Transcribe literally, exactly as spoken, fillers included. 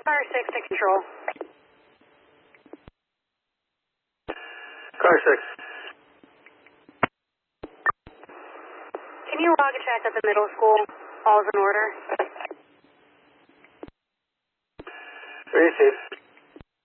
Car six to control. Car six. Can you log a check at the middle school? All's in order. Receive.